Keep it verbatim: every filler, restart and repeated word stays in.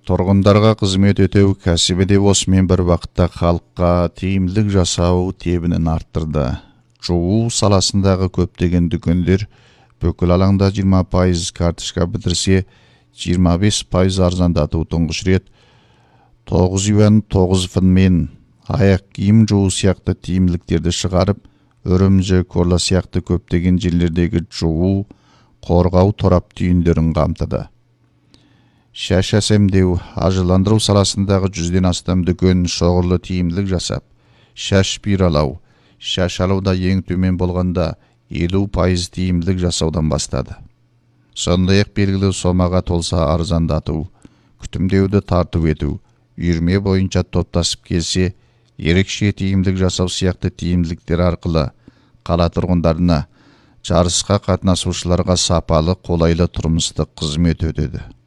Тұрғындарға қызмет өтеу кәсібі де осымен бір вақытта халыққа тиімділік жасау тебінін арттырды. Жуу саласындағы көптеген дүкендер бүкіл алаңда жиырма пайыз карточка бітірсе, жиырма бес пайыз арзандату тұңғыш рет тоғыз юан тоғыз фунтмен аяқ киім жуу сияқты тиімділіктерді шығарып, Үрімжі, Корла сияқты көптеген жерлердегі жуу, қорғау торап түйіндерін қамтыды. Шаш әсемдеу, ажыландыру саласындағы жүзден астам дүкен шоғырлы тиімділік жасап, шаш пиралау, шаш алуда ең төмен болғанда елу пайыз тиімділік жасаудан бастады. Сондай-ақ белгілі сомаға толса арзандату, күтімдеуді тарту ету, үйірме бойынша топтасып келсе, ерекше тиімділік жасау сияқты тиімділіктер арқылы қала тұрғындарына, жарысқа қатынасушыларға сапалы, қолайлы тұрмыстық қызмет өтеді.